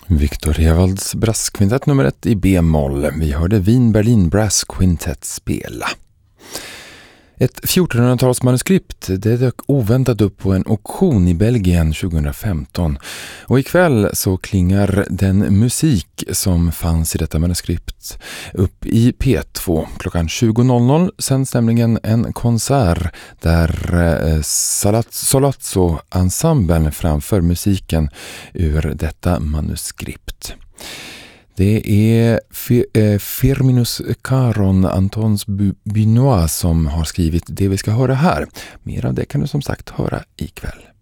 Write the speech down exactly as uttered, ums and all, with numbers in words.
Victor Evalds brasskvintett nummer ett i B-moll. Vi hörde Wien Berlin Brass Quintet spela. Ett fjortonhundratals-manuskript det dök oväntat upp på en auktion i Belgien tjugohundrafemton. Och ikväll så klingar den musik som fanns i detta manuskript upp i P två. Klockan tjugo sänds nämligen en konsert där eh, Solazzo-ensemblen framför musiken ur detta manuskript. Det är Firminus Caron Antons Binois som har skrivit det vi ska höra här. Mer av det kan du som sagt höra ikväll.